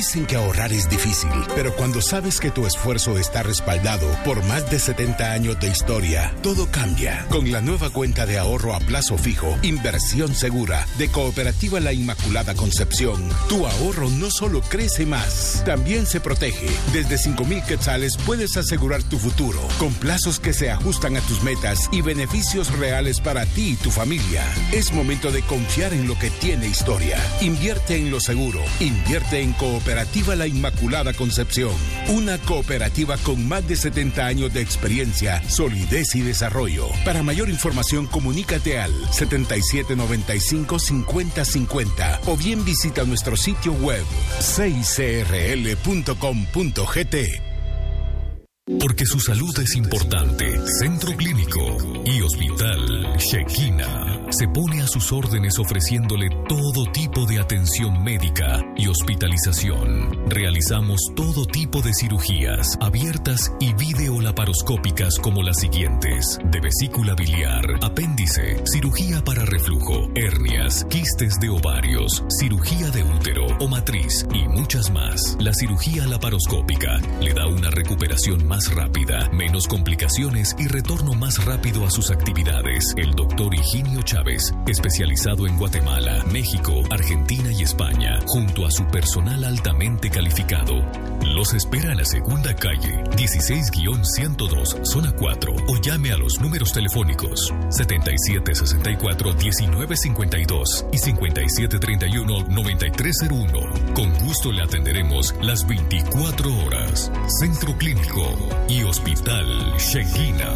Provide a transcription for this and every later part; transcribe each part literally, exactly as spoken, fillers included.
Dicen que ahorrar es difícil, pero cuando sabes que tu esfuerzo está respaldado por más de setenta años de historia, todo cambia. Con la nueva cuenta de ahorro a plazo fijo, Inversión Segura, de Cooperativa La Inmaculada Concepción, tu ahorro no solo crece más, también se protege. Desde cinco mil quetzales puedes asegurar tu futuro, con plazos que se ajustan a tus metas y beneficios reales para ti y tu familia. Es momento de confiar en lo que tiene historia. Invierte en lo seguro. Invierte en Cooperativa La Inmaculada Concepción. Una cooperativa con más de setenta años de experiencia, solidez y desarrollo. Para mayor información, comunícate al setenta y siete noventa y cinco cincuenta cincuenta o bien visita nuestro sitio web seis c r l punto com punto g t. Porque su salud es importante, Centro Clínico y Hospital Shekinah se pone a sus órdenes ofreciéndole todo tipo de atención médica y hospitalización. Realizamos todo tipo de cirugías abiertas y videolaparoscópicas como las siguientes: de vesícula biliar, apéndice, cirugía para reflujo, hernias, quistes de ovarios, cirugía de útero o matriz y muchas más. La cirugía laparoscópica le da una recuperación más rápida, menos complicaciones y retorno más rápido a sus actividades. El doctor Higinio Chávez, especializado en Guatemala, México, Argentina y España, junto a su personal altamente calificado, los espera en la segunda calle, dieciséis ciento dos, zona cuatro, o llame a los números telefónicos setenta y siete sesenta y cuatro, diecinueve cincuenta y dos y cincuenta y siete treinta y uno, noventa y tres cero uno. Con gusto le atenderemos las veinticuatro horas. Centro Clínico y Hospital Shekinah.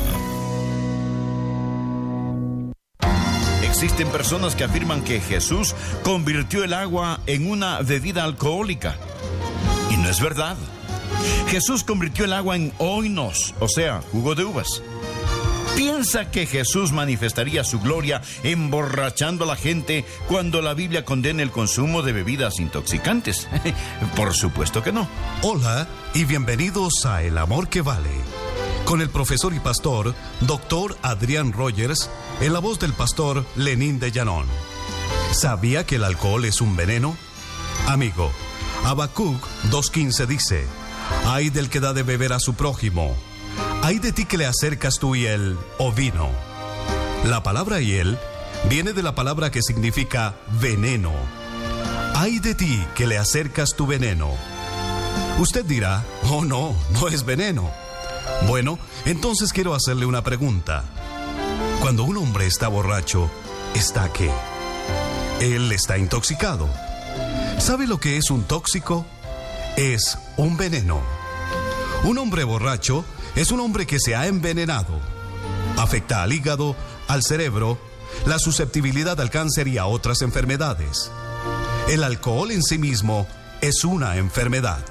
Existen personas que afirman que Jesús convirtió el agua en una bebida alcohólica. Y no es verdad. Jesús convirtió el agua en oinos, o sea, jugo de uvas. ¿Piensa que Jesús manifestaría su gloria emborrachando a la gente cuando la Biblia condena el consumo de bebidas intoxicantes? Por supuesto que no. Hola y bienvenidos a El Amor que Vale, con el profesor y pastor, doctor Adrián Rogers, en la voz del pastor Lenín de Llanón. ¿Sabía que el alcohol es un veneno? Amigo, Habacuc dos quince dice: ay del que da de beber a su prójimo, ay de ti que le acercas tú y él, o vino. La palabra y él viene de la palabra que significa veneno. Ay de ti que le acercas tu veneno. Usted dirá: oh no, no es veneno. Bueno, entonces quiero hacerle una pregunta. Cuando un hombre está borracho, ¿está qué? Él está intoxicado. ¿Sabe lo que es un tóxico? Es un veneno. Un hombre borracho es un hombre que se ha envenenado. Afecta al hígado, al cerebro, la susceptibilidad al cáncer y a otras enfermedades. El alcohol en sí mismo es una enfermedad.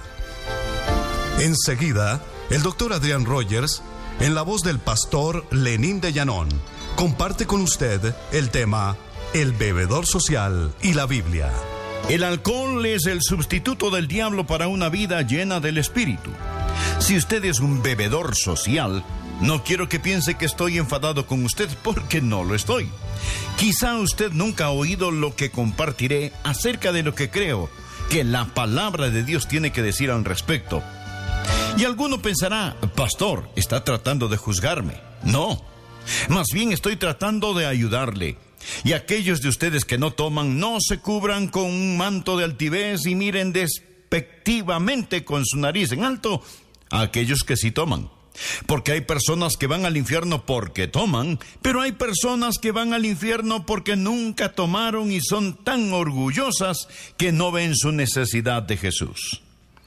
Enseguida, el doctor Adrián Rogers, en la voz del pastor Lenín de Llanón, comparte con usted el tema El bebedor social y la Biblia. El alcohol es el sustituto del diablo para una vida llena del Espíritu. Si usted es un bebedor social, no quiero que piense que estoy enfadado con usted, porque no lo estoy. Quizá usted nunca ha oído lo que compartiré acerca de lo que creo que la palabra de Dios tiene que decir al respecto. Y alguno pensará: pastor, ¿está tratando de juzgarme? No, más bien estoy tratando de ayudarle. Y aquellos de ustedes que no toman, no se cubran con un manto de altivez y miren despectivamente con su nariz en alto a aquellos que sí toman. Porque hay personas que van al infierno porque toman, pero hay personas que van al infierno porque nunca tomaron y son tan orgullosas que no ven su necesidad de Jesús.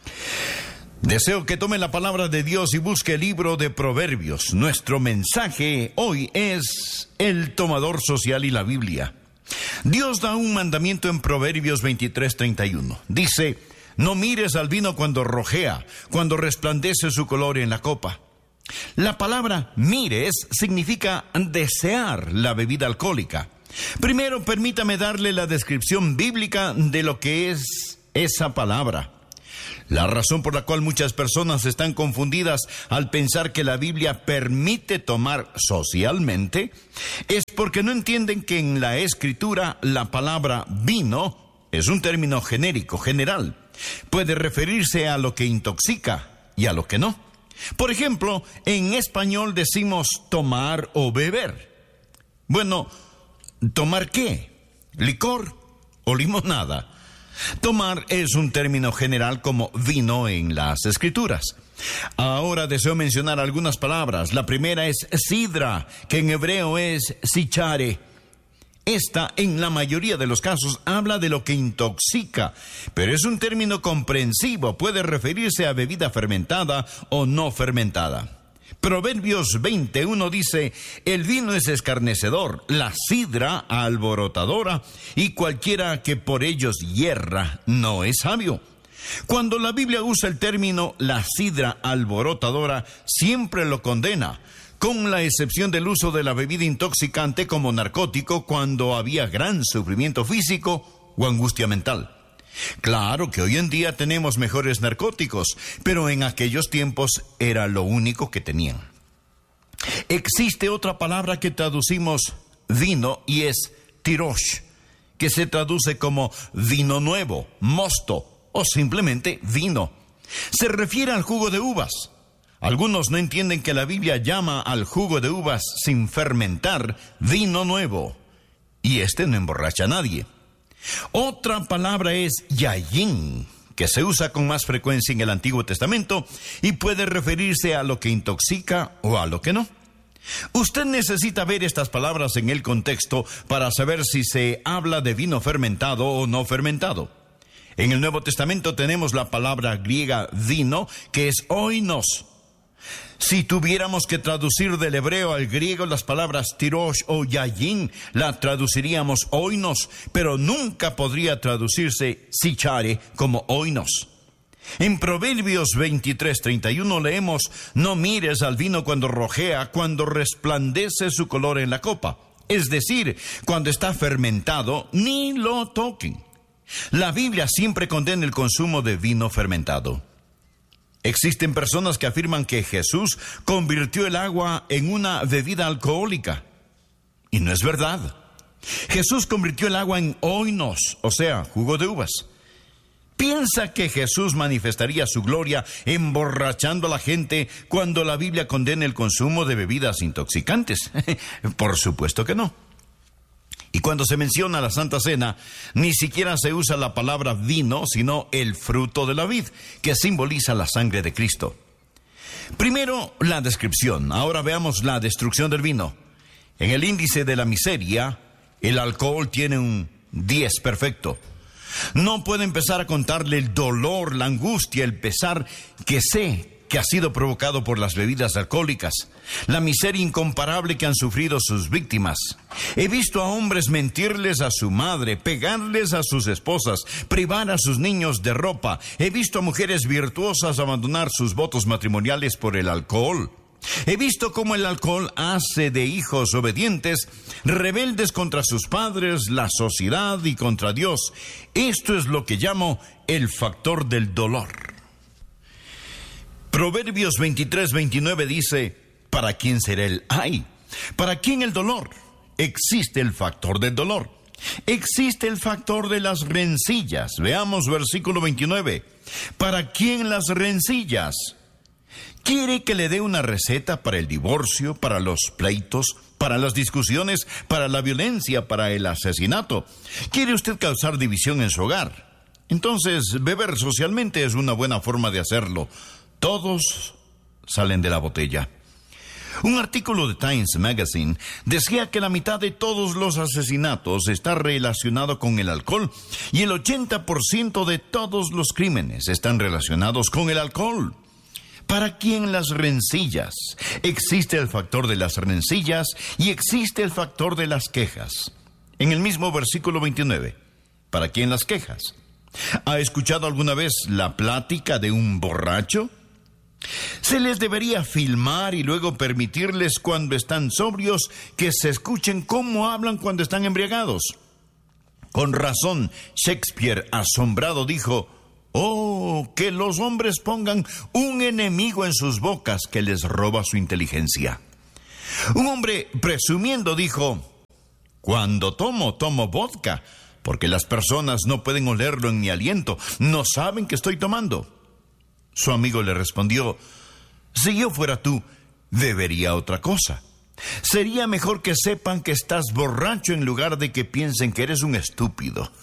Deseo que tome la palabra de Dios y busque el libro de Proverbios. Nuestro mensaje hoy es el tomador social y la Biblia. Dios da un mandamiento en Proverbios veintitrés treinta y uno. Dice: no mires al vino cuando rojea, cuando resplandece su color en la copa. La palabra mires significa desear la bebida alcohólica. Primero, permítame darle la descripción bíblica de lo que es esa palabra. La razón por la cual muchas personas están confundidas al pensar que la Biblia permite tomar socialmente es porque no entienden que en la Escritura la palabra vino es un término genérico, general. Puede referirse a lo que intoxica y a lo que no. Por ejemplo, en español decimos tomar o beber. Bueno, ¿tomar qué? ¿Licor o limonada? Tomar es un término general como vino en las Escrituras. Ahora deseo mencionar algunas palabras. La primera es sidra, que en hebreo es sichare. Esta, en la mayoría de los casos, habla de lo que intoxica, pero es un término comprensivo, puede referirse a bebida fermentada o no fermentada. Proverbios veintiuno dice, el vino es escarnecedor, la sidra alborotadora, y cualquiera que por ellos hierra no es sabio. Cuando la Biblia usa el término la sidra alborotadora, siempre lo condena, con la excepción del uso de la bebida intoxicante como narcótico cuando había gran sufrimiento físico o angustia mental. Claro que hoy en día tenemos mejores narcóticos, pero en aquellos tiempos era lo único que tenían. Existe otra palabra que traducimos vino y es tirosh, que se traduce como vino nuevo, mosto o simplemente vino. Se refiere al jugo de uvas. Algunos no entienden que la Biblia llama al jugo de uvas sin fermentar vino nuevo, y este no emborracha a nadie. Otra palabra es yayin, que se usa con más frecuencia en el Antiguo Testamento y puede referirse a lo que intoxica o a lo que no. Usted necesita ver estas palabras en el contexto para saber si se habla de vino fermentado o no fermentado. En el Nuevo Testamento tenemos la palabra griega vino, que es oinos. Si tuviéramos que traducir del hebreo al griego las palabras tirosh o yayin, la traduciríamos oinos, pero nunca podría traducirse sichare como oinos. En Proverbios veintitrés treinta y uno leemos, no mires al vino cuando rojea, cuando resplandece su color en la copa. Es decir, cuando está fermentado, ni lo toquen. La Biblia siempre condena el consumo de vino fermentado. Existen personas que afirman que Jesús convirtió el agua en una bebida alcohólica. Y no es verdad. Jesús convirtió el agua en oinos, o sea, jugo de uvas. ¿Piensa que Jesús manifestaría su gloria emborrachando a la gente cuando la Biblia condena el consumo de bebidas intoxicantes? Por supuesto que no. Y cuando se menciona la Santa Cena, ni siquiera se usa la palabra vino, sino el fruto de la vid, que simboliza la sangre de Cristo. Primero, la descripción. Ahora veamos la destrucción del vino. En el índice de la miseria, el alcohol tiene un diez perfecto. No puedo empezar a contarle el dolor, la angustia, el pesar que sé que ha sido provocado por las bebidas alcohólicas, la miseria incomparable que han sufrido sus víctimas. He visto a hombres mentirles a su madre, pegarles a sus esposas, privar a sus niños de ropa. He visto a mujeres virtuosas abandonar sus votos matrimoniales por el alcohol. He visto cómo el alcohol hace de hijos obedientes, rebeldes contra sus padres, la sociedad y contra Dios. Esto es lo que llamo el factor del dolor. Proverbios veintitrés veintinueve dice, ¿para quién será el ay? ¿Para quién el dolor? Existe el factor del dolor. Existe el factor de las rencillas. Veamos versículo veintinueve. ¿Para quién las rencillas? ¿Quiere que le dé una receta para el divorcio, para los pleitos, para las discusiones, para la violencia, para el asesinato? ¿Quiere usted causar división en su hogar? Entonces, beber socialmente es una buena forma de hacerlo. Todos salen de la botella. Un artículo de Times Magazine decía que la mitad de todos los asesinatos está relacionado con el alcohol y el ochenta por ciento de todos los crímenes están relacionados con el alcohol. ¿Para quién las rencillas? Existe el factor de las rencillas y existe el factor de las quejas. En el mismo versículo veintinueve, ¿para quién las quejas? ¿Ha escuchado alguna vez la plática de un borracho? Se les debería filmar y luego permitirles cuando están sobrios que se escuchen cómo hablan cuando están embriagados. Con razón, Shakespeare, asombrado, dijo, «Oh, que los hombres pongan un enemigo en sus bocas que les roba su inteligencia». Un hombre, presumiendo, dijo, «Cuando tomo, tomo vodka, porque las personas no pueden olerlo en mi aliento, no saben que estoy tomando. Su amigo le respondió: si yo fuera tú, bebería otra cosa. Sería mejor que sepan que estás borracho en lugar de que piensen que eres un estúpido.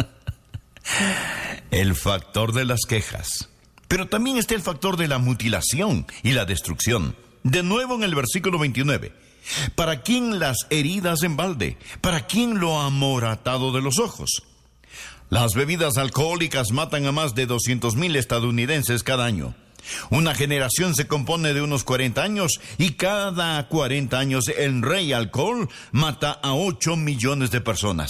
El factor de las quejas. Pero también está el factor de la mutilación y la destrucción. De nuevo en el versículo veintinueve. ¿Para quién las heridas en balde? ¿Para quién lo amoratado de los ojos? Las bebidas alcohólicas matan a más de doscientos mil estadounidenses cada año. Una generación se compone de unos cuarenta años y cada cuarenta años el rey alcohol mata a ocho millones de personas.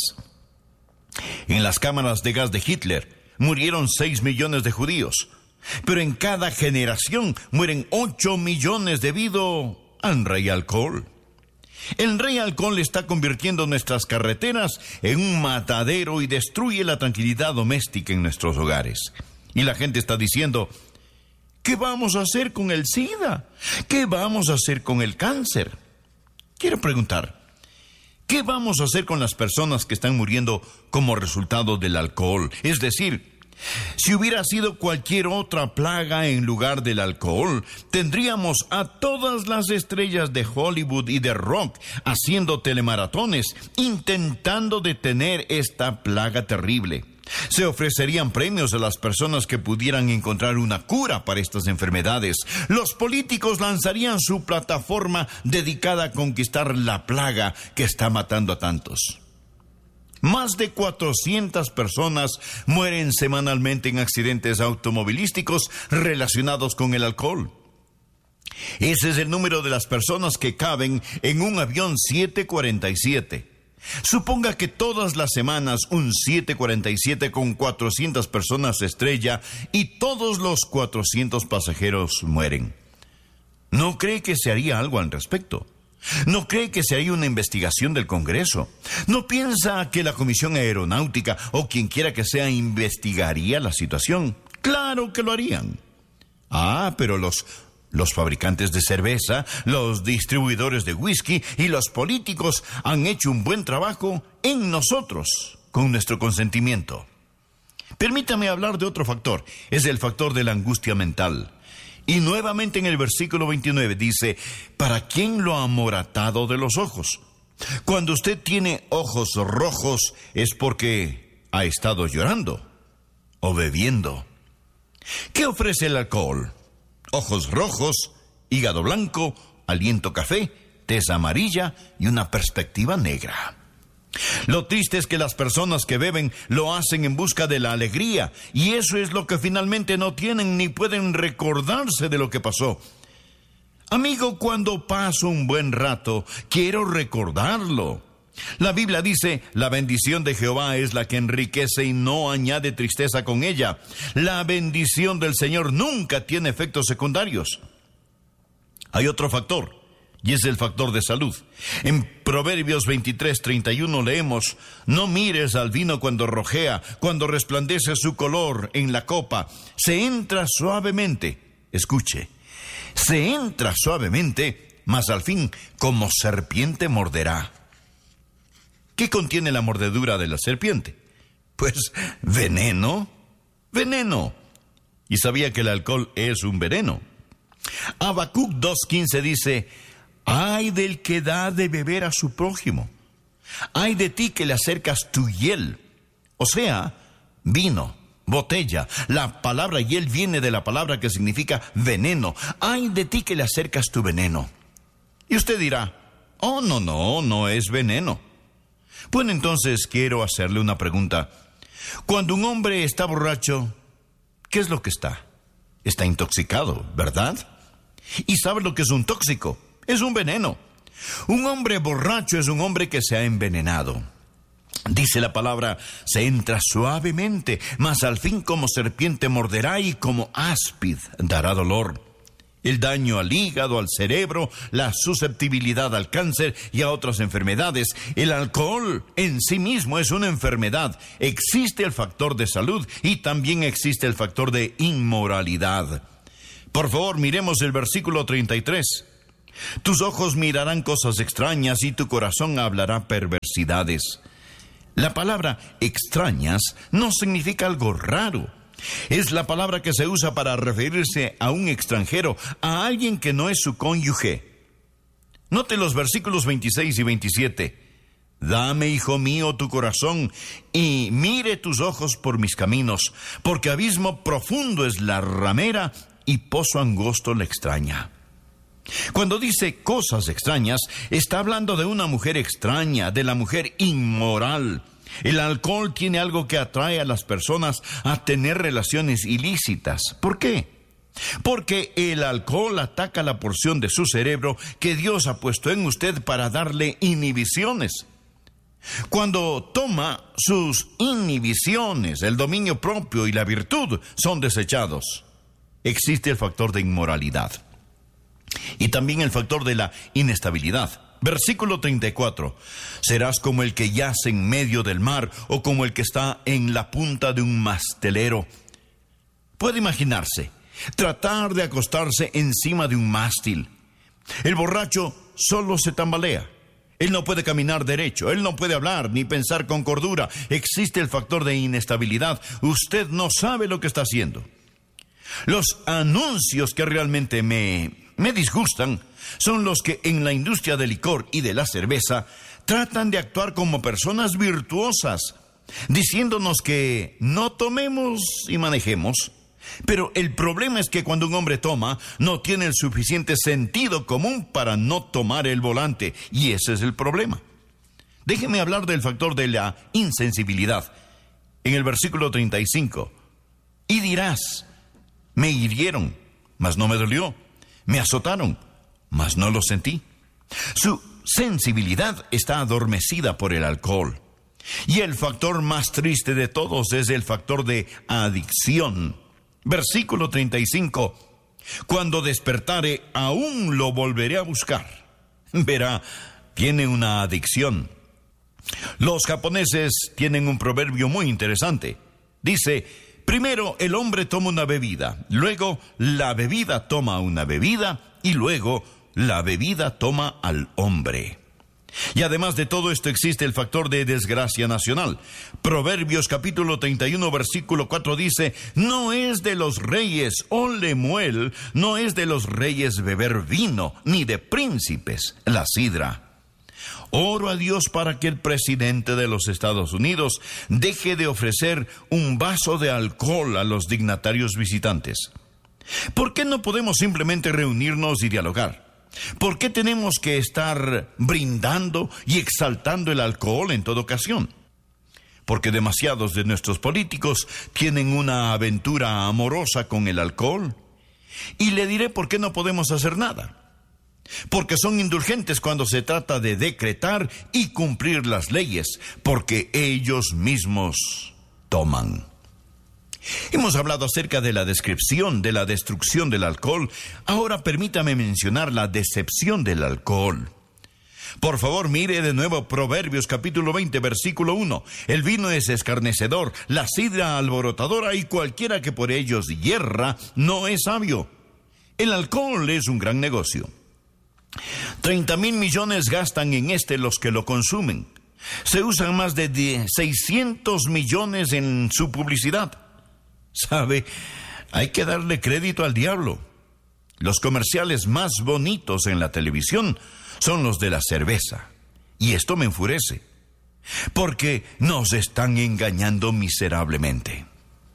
En las cámaras de gas de Hitler murieron seis millones de judíos, pero en cada generación mueren ocho millones debido al rey alcohol. El rey alcohol está convirtiendo nuestras carreteras en un matadero y destruye la tranquilidad doméstica en nuestros hogares. Y la gente está diciendo: ¿qué vamos a hacer con el SIDA? ¿Qué vamos a hacer con el cáncer? Quiero preguntar, ¿qué vamos a hacer con las personas que están muriendo como resultado del alcohol? Es decir, si hubiera sido cualquier otra plaga en lugar del alcohol, tendríamos a todas las estrellas de Hollywood y de rock haciendo telemaratones, intentando detener esta plaga terrible. Se ofrecerían premios a las personas que pudieran encontrar una cura para estas enfermedades. Los políticos lanzarían su plataforma dedicada a conquistar la plaga que está matando a tantos. Más de cuatrocientas personas mueren semanalmente en accidentes automovilísticos relacionados con el alcohol. Ese es el número de las personas que caben en un avión siete cuarenta y siete. Suponga que todas las semanas un siete cuarenta y siete con cuatrocientas personas se estrella y todos los cuatrocientos pasajeros mueren. ¿No cree que se haría algo al respecto? ¿No cree que se haría una investigación del Congreso? ¿No piensa que la Comisión Aeronáutica o quien quiera que sea investigaría la situación? ¡Claro que lo harían! Ah, pero los, los fabricantes de cerveza, los distribuidores de whisky y los políticos han hecho un buen trabajo en nosotros, con nuestro consentimiento. Permítame hablar de otro factor, es el factor de la angustia mental. Y nuevamente en el versículo veintinueve dice: ¿para quién lo amoratado de los ojos? Cuando usted tiene ojos rojos es porque ha estado llorando o bebiendo. ¿Qué ofrece el alcohol? Ojos rojos, hígado blanco, aliento café, tez amarilla y una perspectiva negra. Lo triste es que las personas que beben lo hacen en busca de la alegría, y eso es lo que finalmente no tienen ni pueden recordarse de lo que pasó. Amigo, cuando paso un buen rato, quiero recordarlo. La Biblia dice: la bendición de Jehová es la que enriquece y no añade tristeza con ella. La bendición del Señor nunca tiene efectos secundarios. Hay otro factor, y es el factor de salud. En Proverbios veintitrés, treinta y uno leemos: no mires al vino cuando rojea, cuando resplandece su color en la copa. Se entra suavemente, escuche, se entra suavemente, mas al fin como serpiente morderá. ¿Qué contiene la mordedura de la serpiente? Pues veneno, veneno. Y sabía que el alcohol es un veneno. Habacuc dos quince dice: ay del que da de beber a su prójimo. Ay de ti que le acercas tu hiel. O sea, vino, botella. La palabra hiel viene de la palabra que significa veneno. Ay de ti que le acercas tu veneno. Y usted dirá: oh, no, no, no es veneno. Bueno, entonces quiero hacerle una pregunta. Cuando un hombre está borracho, ¿qué es lo que está? Está intoxicado, ¿verdad? ¿Y sabe lo que es un tóxico? Es un veneno. Un hombre borracho es un hombre que se ha envenenado. Dice la palabra: se entra suavemente, mas al fin como serpiente morderá y como áspid dará dolor. El daño al hígado, al cerebro, la susceptibilidad al cáncer y a otras enfermedades. El alcohol en sí mismo es una enfermedad. Existe el factor de salud y también existe el factor de inmoralidad. Por favor, miremos el versículo treinta y tres. Tus ojos mirarán cosas extrañas y tu corazón hablará perversidades. La palabra extrañas no significa algo raro. Es la palabra que se usa para referirse a un extranjero, a alguien que no es su cónyuge. Note los versículos veintiséis y veintisiete. Dame, hijo mío, tu corazón, y mire tus ojos por mis caminos, porque abismo profundo es la ramera, y pozo angosto la extraña. Cuando dice cosas extrañas, está hablando de una mujer extraña, de la mujer inmoral. El alcohol tiene algo que atrae a las personas a tener relaciones ilícitas. ¿Por qué? Porque el alcohol ataca la porción de su cerebro que Dios ha puesto en usted para darle inhibiciones. Cuando toma, sus inhibiciones, el dominio propio y la virtud son desechados. Existe el factor de inmoralidad y también el factor de la inestabilidad. Versículo treinta y cuatro. Serás como el que yace en medio del mar o como el que está en la punta de un mastelero. Puede imaginarse tratar de acostarse encima de un mástil. El borracho solo se tambalea. Él no puede caminar derecho, él no puede hablar ni pensar con cordura. Existe el factor de inestabilidad. Usted no sabe lo que está haciendo. Los anuncios que realmente me, me disgustan son los que en la industria del licor y de la cerveza tratan de actuar como personas virtuosas, diciéndonos que no tomemos y manejemos. Pero el problema es que cuando un hombre toma, no tiene el suficiente sentido común para no tomar el volante, y ese es el problema. Déjeme hablar del factor de la insensibilidad. En el versículo treinta y cinco, y dirás, me hirieron, mas no me dolió, me azotaron, mas no lo sentí. Su sensibilidad está adormecida por el alcohol. Y el factor más triste de todos es el factor de adicción. Versículo treinta y cinco. Cuando despertare, aún lo volveré a buscar. Verá, tiene una adicción. Los japoneses tienen un proverbio muy interesante. Dice, primero el hombre toma una bebida, luego la bebida toma una bebida y luego la bebida toma al hombre. Y además de todo esto existe el factor de desgracia nacional. Proverbios capítulo treinta y uno versículo cuatro dice, no es de los reyes, oh Lemuel, no es de los reyes beber vino, ni de príncipes la sidra. Oro a Dios para que el presidente de los Estados Unidos deje de ofrecer un vaso de alcohol a los dignatarios visitantes. ¿Por qué no podemos simplemente reunirnos y dialogar? ¿Por qué tenemos que estar brindando y exaltando el alcohol en toda ocasión? Porque demasiados de nuestros políticos tienen una aventura amorosa con el alcohol. Y le diré por qué no podemos hacer nada. Porque son indulgentes cuando se trata de decretar y cumplir las leyes, porque ellos mismos toman. Hemos hablado acerca de la descripción de la destrucción del alcohol. Ahora permítame mencionar la decepción del alcohol. Por favor, mire de nuevo Proverbios capítulo veinte, versículo uno. El vino es escarnecedor, la sidra alborotadora, y cualquiera que por ellos yerra no es sabio. El alcohol es un gran negocio. Treinta mil millones gastan en este los que lo consumen. Se usan más de seiscientos millones en su publicidad. ¿Sabe? Hay que darle crédito al diablo. Los comerciales más bonitos en la televisión son los de la cerveza. Y esto me enfurece, porque nos están engañando miserablemente.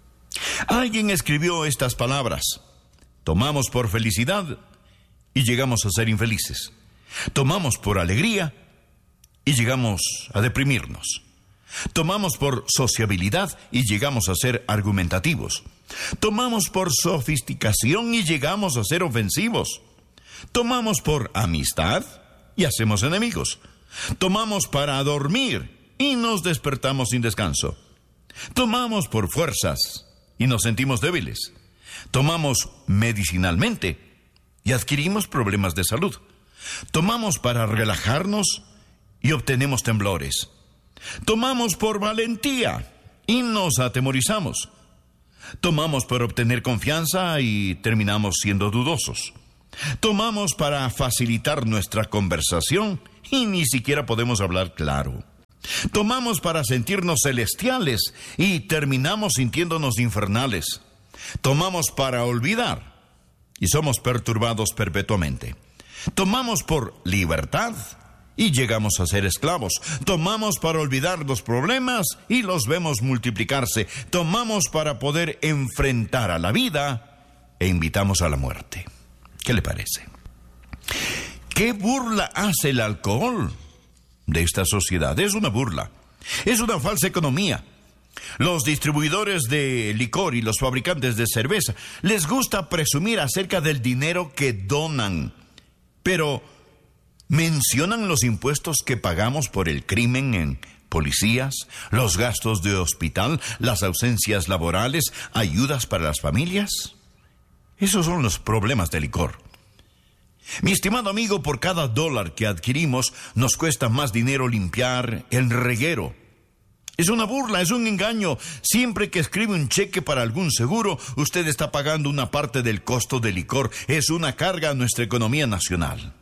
Alguien escribió estas palabras: tomamos por felicidad y llegamos a ser infelices. Tomamos por alegría y llegamos a deprimirnos. Tomamos por sociabilidad y llegamos a ser argumentativos. Tomamos por sofisticación y llegamos a ser ofensivos. Tomamos por amistad y hacemos enemigos. Tomamos para dormir y nos despertamos sin descanso. Tomamos por fuerzas y nos sentimos débiles. Tomamos medicinalmente y adquirimos problemas de salud. Tomamos para relajarnos y obtenemos temblores. Tomamos por valentía y nos atemorizamos. Tomamos por obtener confianza y terminamos siendo dudosos. Tomamos para facilitar nuestra conversación y ni siquiera podemos hablar claro. Tomamos para sentirnos celestiales y terminamos sintiéndonos infernales. Tomamos para olvidar y somos perturbados perpetuamente. Tomamos por libertad y llegamos a ser esclavos. Tomamos para olvidar los problemas y los vemos multiplicarse. Tomamos para poder enfrentar a la vida e invitamos a la muerte. ¿Qué le parece? ¿Qué burla hace el alcohol de esta sociedad? Es una burla. Es una falsa economía. Los distribuidores de licor y los fabricantes de cerveza les gusta presumir acerca del dinero que donan, pero mencionan los impuestos que pagamos por el crimen en policías, los gastos de hospital, las ausencias laborales, ayudas para las familias. Esos son los problemas del licor. Mi estimado amigo, por cada dólar que adquirimos, nos cuesta más dinero limpiar el reguero. Es una burla, es un engaño. Siempre que escribe un cheque para algún seguro, usted está pagando una parte del costo del licor. Es una carga a nuestra economía nacional.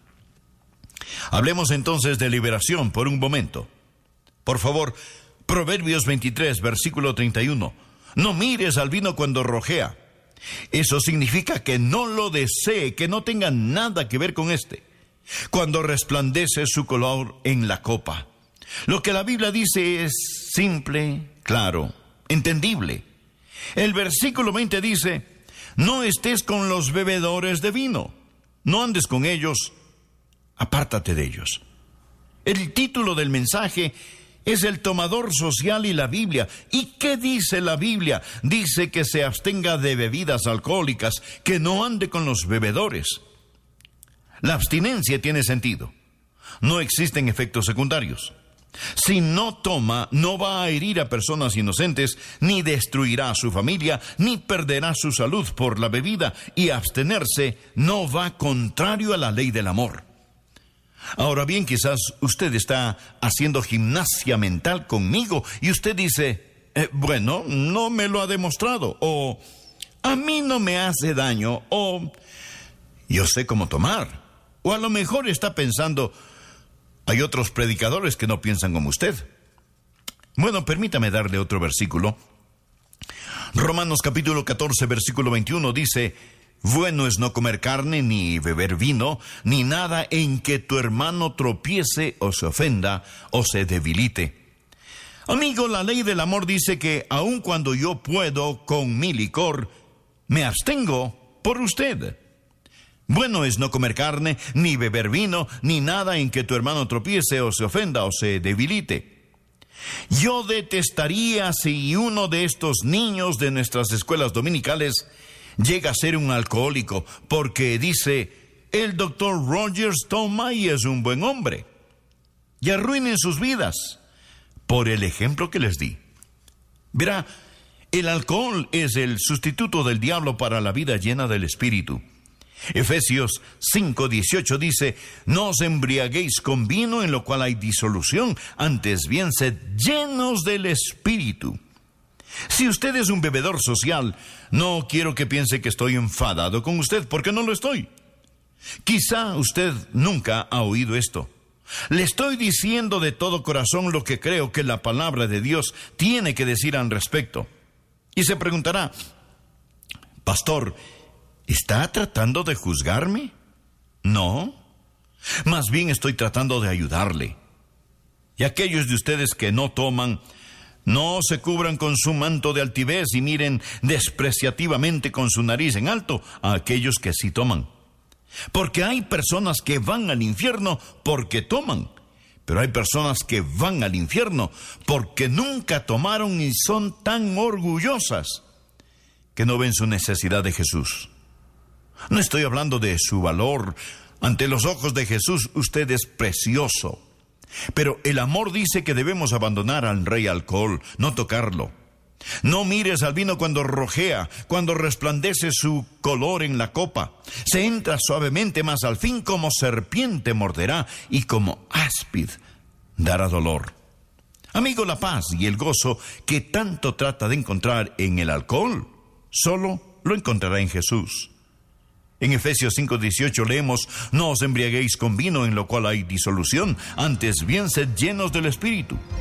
Hablemos entonces de liberación por un momento. Por favor, Proverbios veintitrés, versículo treinta y uno. No mires al vino cuando rojea. Eso significa que no lo desee, que no tenga nada que ver con este. Cuando resplandece su color en la copa. Lo que la Biblia dice es simple, claro, entendible. El versículo veinte dice, no estés con los bebedores de vino, no andes con ellos, apártate de ellos. El título del mensaje es el tomador social y la Biblia. ¿Y qué dice la Biblia? Dice que se abstenga de bebidas alcohólicas, que no ande con los bebedores. La abstinencia tiene sentido. No existen efectos secundarios. Si no toma, no va a herir a personas inocentes, ni destruirá a su familia, ni perderá su salud por la bebida, y abstenerse no va contrario a la ley del amor. Ahora bien, quizás usted está haciendo gimnasia mental conmigo y usted dice, eh, bueno, no me lo ha demostrado, o a mí no me hace daño, o yo sé cómo tomar, o a lo mejor está pensando, hay otros predicadores que no piensan como usted. Bueno, permítame darle otro versículo. Romanos capítulo catorce, versículo veintiuno dice, bueno es no comer carne, ni beber vino, ni nada en que tu hermano tropiece o se ofenda o se debilite. Amigo, la ley del amor dice que aun cuando yo puedo con mi licor, me abstengo por usted. Bueno es no comer carne, ni beber vino, ni nada en que tu hermano tropiece o se ofenda o se debilite. Yo detestaría si uno de estos niños de nuestras escuelas dominicales llega a ser un alcohólico, porque dice, el doctor Rogers toma y es un buen hombre. Y arruinen sus vidas por el ejemplo que les di. Verá, el alcohol es el sustituto del diablo para la vida llena del Espíritu. Efesios cinco dieciocho dice, no os embriaguéis con vino en lo cual hay disolución, antes bien sed llenos del Espíritu. Si usted es un bebedor social, no quiero que piense que estoy enfadado con usted, porque no lo estoy. Quizá usted nunca ha oído esto. Le estoy diciendo de todo corazón lo que creo que la palabra de Dios tiene que decir al respecto. Y se preguntará, pastor, ¿está tratando de juzgarme? No, más bien estoy tratando de ayudarle. Y aquellos de ustedes que no toman, no se cubran con su manto de altivez y miren despreciativamente con su nariz en alto a aquellos que sí toman. Porque hay personas que van al infierno porque toman, pero hay personas que van al infierno porque nunca tomaron y son tan orgullosas que no ven su necesidad de Jesús. No estoy hablando de su valor. Ante los ojos de Jesús usted es precioso. Pero el amor dice que debemos abandonar al rey alcohol, no tocarlo. No mires al vino cuando rojea, cuando resplandece su color en la copa. Se entra suavemente, mas al fin como serpiente morderá y como áspid dará dolor. Amigo, la paz y el gozo que tanto trata de encontrar en el alcohol, solo lo encontrará en Jesús. En Efesios cinco dieciocho leemos, no os embriaguéis con vino en lo cual hay disolución, antes bien sed llenos del Espíritu.